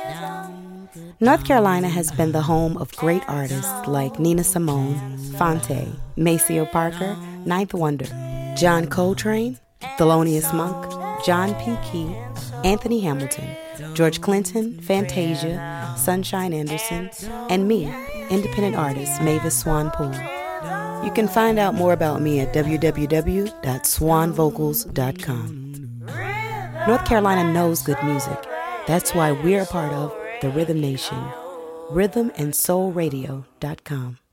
North Carolina has been the home of great artists like Nina Simone, Phonte, Maceo Parker, Ninth Wonder, John Coltrane, Thelonious Monk, John P. Key, Anthony Hamilton, George Clinton, Fantasia, Sunshine Anderson, and me, independent artist Mavis Swan Poole. You can find out more about me at www.swanvocals.com. North Carolina knows good music. That's why we're a part of the Rhythm Nation. RhythmandSoulRadio.com.